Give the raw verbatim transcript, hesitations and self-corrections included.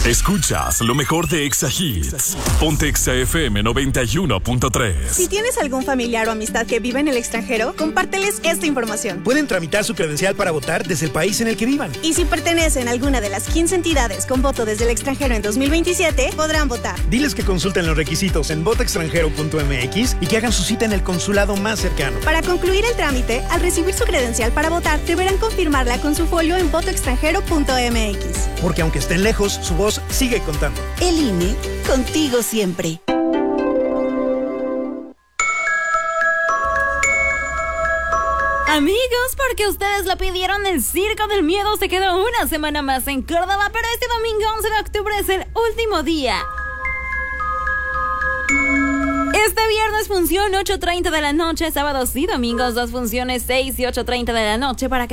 Escuchas lo mejor de Exa Hits. Ponte Exa F M noventa y uno punto tres. Si tienes algún familiar o amistad que vive en el extranjero, compárteles esta información. Pueden tramitar su credencial para votar desde el país en el que vivan. Y si pertenecen a alguna de las quince entidades con voto desde el extranjero en dos mil veintisiete, podrán votar. Diles que consulten los requisitos en voto extranjero punto m x y que hagan su cita en el consulado más cercano. Para concluir el trámite, al recibir su credencial para votar, deberán confirmarla con su folio en voto extranjero punto m x. Porque aunque estén lejos, su voz sigue contando. El I N E, contigo siempre. Amigos, porque ustedes lo pidieron, el Circo del Miedo se quedó una semana más en Córdoba, pero este domingo once de octubre es el último día. Este viernes función ocho treinta de la noche, sábados y domingos dos funciones seis y ocho treinta de la noche para que